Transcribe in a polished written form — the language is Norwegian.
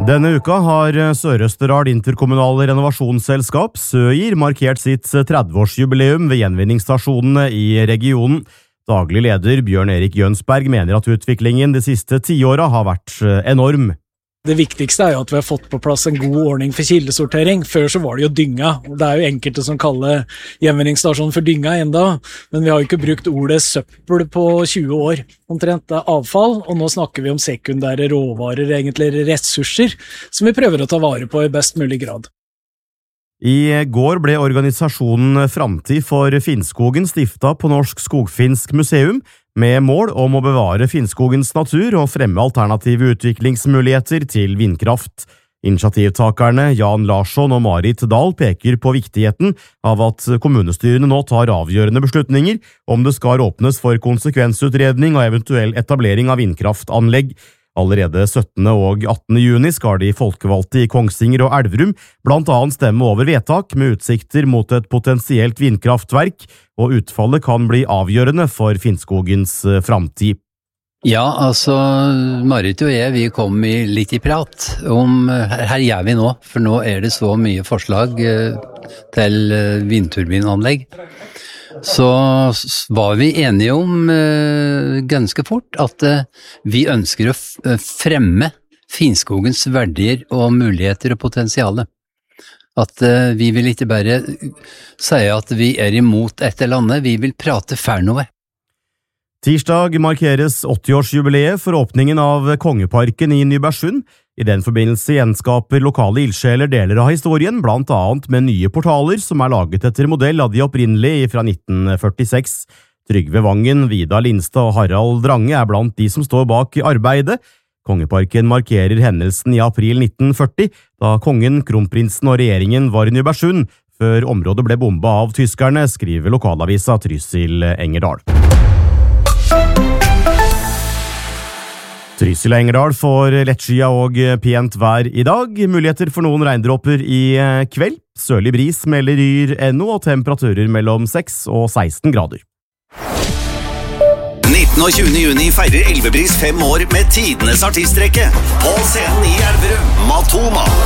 Denne uka har Sør-Østerdal interkommunale renovasjonsselskap Søgir markert sitt 30-årsjubileum ved gjenvinningsstasjonene i regionen. Daglig leder Bjørn Erik Jønsberg mener at utviklingen de siste 10 årene har vært enorm. Det viktigste jo at vi har fått på plass en god ordning for kildesortering. Før så var det jo dynga, og det jo enkelte som kaller gjenvinningsstasjonen for dynga enda, men vi har jo ikke brukt ordet søppel på 20 år. Omtrent det avfall, og nå snakker vi om sekundære råvarer, egentlig ressurser, som vi prøver å ta vare på i best mulig grad. I går ble organisasjonen Framtid for Finnskogen stiftet på Norsk Skogfinsk Museum, med mål om å bevare Finnskogens natur og fremme alternative utviklingsmuligheter til vindkraft. Initiativtakerne Jan Larsson og Marit Dahl peker på viktigheten av at kommunestyrene nå tar avgjørende beslutninger om det skal åpnes for konsekvensutredning og eventuell etablering av vindkraftanlegg. Allerede 17. og 18. juni skal de folkevalgte i Kongsvinger og Elverum blant annet stemme over vedtak med utsikter mot et potensielt vindkraftverk, og utfallet kan bli avgjørende for Finnskogens framtid. Ja, altså, Marit og jeg, vi kom litt i prat om, her gjør vi nå, for nå det så mye forslag til vindturbinanlegg. Så var vi enige om ganske fort at vi ønsker å fremme Finnskogens verdier og muligheter og potensiale. At vi vil ikke bare si at vi imot et eller annet, vi vil prate for noe. Tirsdag markeres 80-årsjubileet for åpningen av Kongeparken i Nybergsund. I den forbindelse gjenskaper lokale ildsjeler deler av historien, blant annet med nye portaler som laget etter modell av de opprinnelige fra 1946. Trygve Vangen, Vidar Lindstad og Harald Drange blant de som står bak arbeidet. Kongeparken markerer hendelsen i april 1940, da kongen, kronprinsen og regjeringen var i Nybergsund, før området ble bombet av tyskerne, skriver lokalavisa Trysil Engerdal. Trysil og Engerdal får lettskia og pent vær i dag. Muligheter for noen regndråper i kveld. Sørlig bris melder Yr NO og temperaturer mellom 6 og 16 grader. 19. og 20. juni feirer Elvebris 5 år med tidenes artistrekke. På scenen i Elverum, Matoma.